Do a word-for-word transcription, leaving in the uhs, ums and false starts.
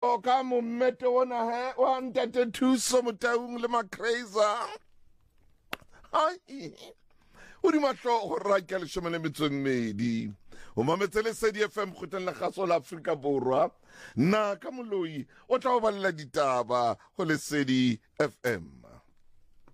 hloka mommete ona he wa ntate thuso motaung le makraiser ai o di mahlo go ra ke le shome le metsong medi o mametse le Lesedi F M khuteng la gaso la Afrika Borwa na ka moloi o tla o balla ditaba go Lesedi F M.